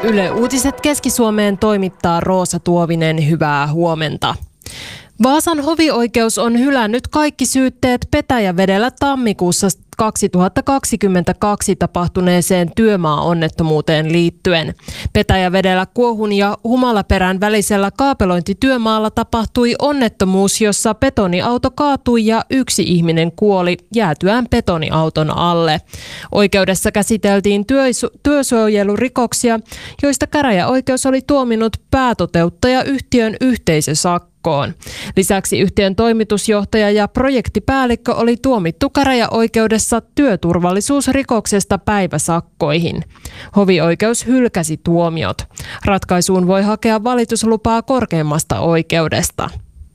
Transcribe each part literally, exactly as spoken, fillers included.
Yle Uutiset Keski-Suomeen toimittaa Roosa Tuovinen, hyvää huomenta. Vaasan hovioikeus on hylännyt kaikki syytteet Petäjävedellä tammikuussa kaksituhattakaksikymmentäkaksi tapahtuneeseen työmaa-onnettomuuteen liittyen. Petäjävedellä Kuohun ja Humalaperän välisellä kaapelointityömaalla tapahtui onnettomuus, jossa betoniauto kaatui ja yksi ihminen kuoli jäätyään betoniauton alle. Oikeudessa käsiteltiin työsu- työsuojelurikoksia, joista käräjäoikeus oli tuominut päätoteuttajayhtiön yhteisösakkoon. Lisäksi yhtiön toimitusjohtaja ja projektipäällikkö oli tuomittu käräjäoikeudessa työturvallisuusrikoksesta päiväsakkoihin. Hovioikeus hylkäsi tuomiot. Ratkaisuun voi hakea valituslupaa korkeimmasta oikeudesta.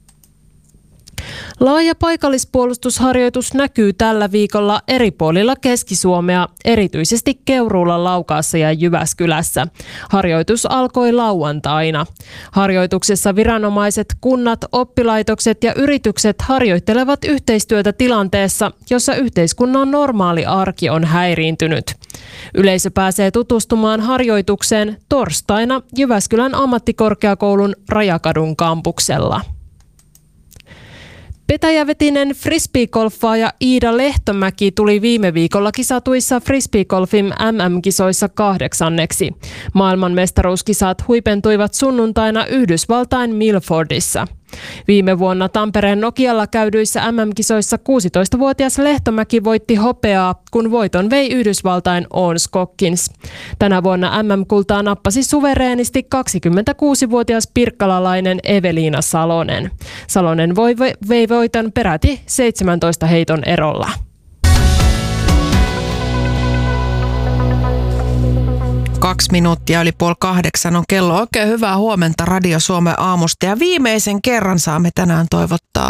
Laaja paikallispuolustusharjoitus näkyy tällä viikolla eri puolilla Keski-Suomea, erityisesti Keuruulla, Laukaassa ja Jyväskylässä. Harjoitus alkoi lauantaina. Harjoituksessa viranomaiset, kunnat, oppilaitokset ja yritykset harjoittelevat yhteistyötä tilanteessa, jossa yhteiskunnan normaali arki on häiriintynyt. Yleisö pääsee tutustumaan harjoitukseen torstaina Jyväskylän ammattikorkeakoulun Rajakadun kampuksella. Petäjävetinen frisbeegolfaaja Iida Lehtomäki tuli viime viikolla kisatuissa frisbeegolfin M M-kisoissa kahdeksanneksi. Maailmanmestaruuskisat huipentuivat sunnuntaina Yhdysvaltain Milfordissa. Viime vuonna Tampereen Nokialla käydyissä M M-kisoissa kuusitoistavuotias Lehtomäki voitti hopeaa, kun voiton vei Yhdysvaltain Ons Skokkins. Tänä vuonna M M-kultaa nappasi suvereenisti kaksikymmentäkuusivuotias pirkkalalainen Eveliina Salonen. Salonen voi vei voiton peräti seitsemäntoista heiton erolla. Kaksi minuuttia yli puoli kahdeksan on kello. Oikein hyvää huomenta Radio Suomen aamusta. Ja viimeisen kerran saamme tänään toivottaa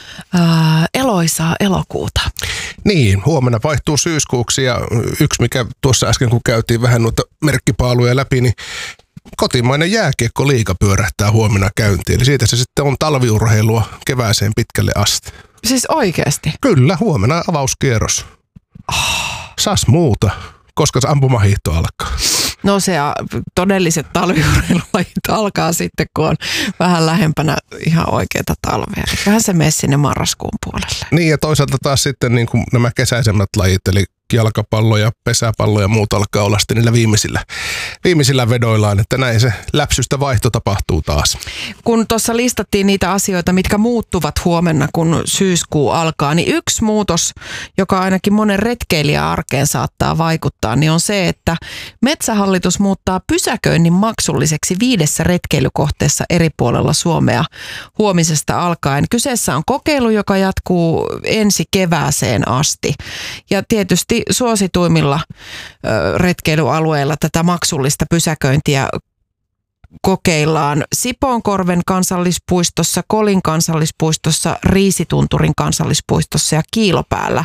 ää, eloisaa elokuuta. Niin, huomenna vaihtuu syyskuuksi ja yksi mikä tuossa äsken kun käytiin vähän noita merkkipaaluja läpi, niin kotimainen jääkiekkoliiga pyörähtää huomenna käyntiin. Eli siitä se sitten on talviurheilua kevääseen pitkälle asti. Siis oikeasti? Kyllä, huomenna avauskierros. Oh. Sas muuta. Koska se ampumahiihto alkaa? No se todelliset talviurheilulajit alkaa sitten, kun on vähän lähempänä ihan oikeita talvea. Eiköhän se mene sinne marraskuun puolelle. Niin ja toisaalta taas sitten niin kuin nämä kesäisemmät lajit, eli jalkapallo ja pesäpallo ja muut alkaa olla sitten niillä viimeisillä, viimeisillä vedoillaan, että näin se läpsystä vaihto tapahtuu taas. Kun tuossa listattiin niitä asioita, mitkä muuttuvat huomenna, kun syyskuu alkaa, niin yksi muutos, joka ainakin monen retkeilijän arkeen saattaa vaikuttaa, niin on se, että Metsähallitus muuttaa pysäköinnin maksulliseksi viidessä retkeilykohteessa eri puolella Suomea huomisesta alkaen. Kyseessä on kokeilu, joka jatkuu ensi kevääseen asti. Ja tietysti suosituimmilla ö, retkeilyalueilla tätä maksullista pysäköintiä kokeillaan Sipoonkorven kansallispuistossa, Kolin kansallispuistossa, Riisitunturin kansallispuistossa ja Kiilopäällä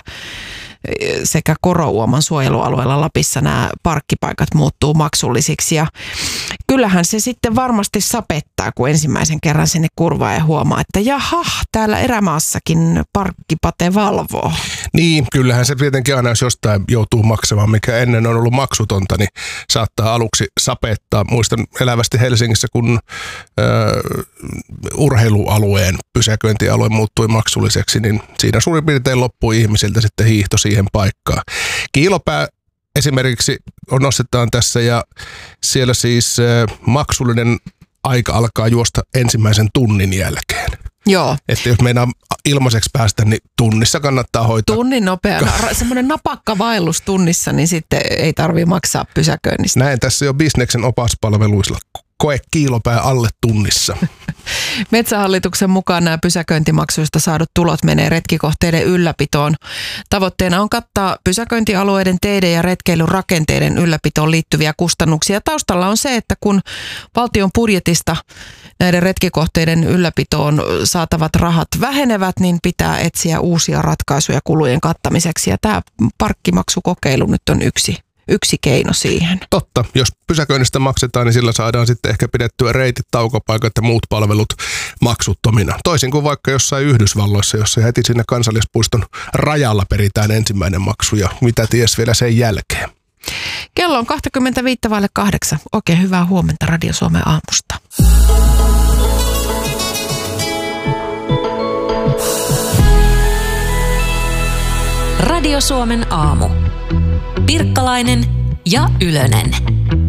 sekä Korouoman suojelualueella Lapissa nämä parkkipaikat muuttuu maksullisiksi. Ja kyllähän se sitten varmasti sapettaa, kun ensimmäisen kerran sinne kurvaa ja huomaa, että jaha, täällä erämaassakin parkkipate valvoo. Niin, kyllähän se tietenkin aina, jos jostain joutuu maksamaan, mikä ennen on ollut maksutonta, niin saattaa aluksi sapettaa. Muistan elävästi Helsingissä, kun ö, urheilualueen pysäköintialue muuttui maksulliseksi, niin siinä suurin piirtein loppui ihmisiltä sitten hiihto siihen paikkaan. Kiilopää esimerkiksi nostetaan tässä ja siellä siis ö, maksullinen aika alkaa juosta ensimmäisen tunnin jälkeen. Joo. Että jos meinaa ilmaiseksi päästä, niin tunnissa kannattaa hoitaa. Tunnin nopea, semmoinen napakka vaellus tunnissa, niin sitten ei tarvitse maksaa pysäköinnistä. Näin tässä jo bisneksen opaspalveluisilla. Koe Kiilopää alle tunnissa. Metsähallituksen mukaan nämä pysäköintimaksuista saadut tulot menee retkikohteiden ylläpitoon. Tavoitteena on kattaa pysäköintialueiden, teiden ja retkeilyn rakenteiden ylläpitoon liittyviä kustannuksia. Taustalla on se, että kun valtion budjetista näiden retkikohteiden ylläpitoon saatavat rahat vähenevät, niin pitää etsiä uusia ratkaisuja kulujen kattamiseksi. Ja tämä parkkimaksukokeilu nyt on yksi. Yksi keino siihen. Totta. Jos pysäköinnistä maksetaan, niin sillä saadaan sitten ehkä pidettyä reitit, taukopaikat ja muut palvelut maksuttomina. Toisin kuin vaikka jossain Yhdysvalloissa, jossa heti sinne kansallispuiston rajalla peritään ensimmäinen maksu ja mitä ties vielä sen jälkeen. Kello on kaksikymmentäviisi vaille kahdeksan. Oikein hyvää huomenta Radio Suomen aamusta. Radio Suomen aamu. Pirkkalainen ja Ylönen.